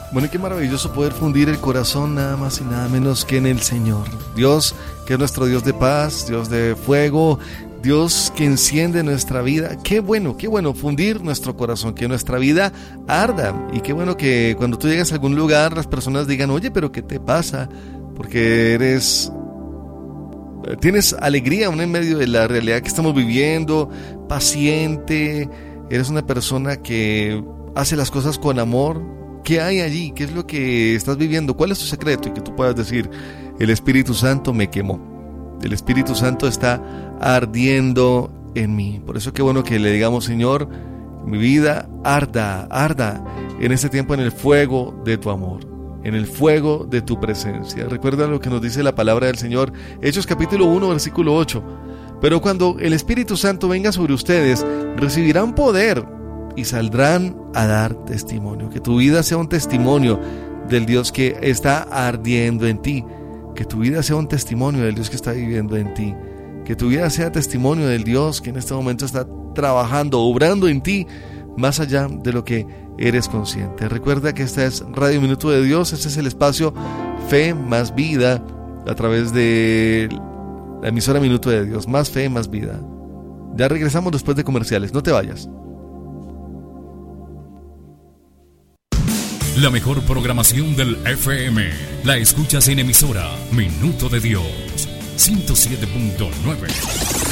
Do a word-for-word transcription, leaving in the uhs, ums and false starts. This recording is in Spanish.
Bueno, y qué maravilloso poder fundir el corazón nada más y nada menos que en el Señor. Dios, que es nuestro Dios de paz, Dios de fuego, Dios que enciende nuestra vida. Qué bueno, qué bueno fundir nuestro corazón, que nuestra vida arda. Y qué bueno que cuando tú llegas a algún lugar las personas digan, oye, pero ¿qué te pasa? Porque eres... tienes alegría aún en medio de la realidad que estamos viviendo, paciente, eres una persona que hace las cosas con amor. ¿Qué hay allí? ¿Qué es lo que estás viviendo? ¿Cuál es tu secreto? Y que tú puedas decir, el Espíritu Santo me quemó. El Espíritu Santo está ardiendo en mí. Por eso qué bueno que le digamos, Señor, mi vida arda, arda en este tiempo en el fuego de tu amor, en el fuego de tu presencia. Recuerda lo que nos dice la palabra del Señor, Hechos capítulo uno, versículo ocho. Pero cuando el Espíritu Santo venga sobre ustedes, recibirán poder y saldrán a dar testimonio. Que tu vida sea un testimonio del Dios que está ardiendo en ti. Que tu vida sea un testimonio del Dios que está viviendo en ti. Que tu vida sea testimonio del Dios que en este momento está trabajando, obrando en ti, más allá de lo que eres consciente. Recuerda que esta es Radio Minuto de Dios. Este es el espacio Fe más Vida a través de la emisora Minuto de Dios. Más fe, más vida. Ya regresamos después de comerciales. No te vayas. La mejor programación del F M la escuchas en emisora Minuto de Dios ciento siete punto nueve.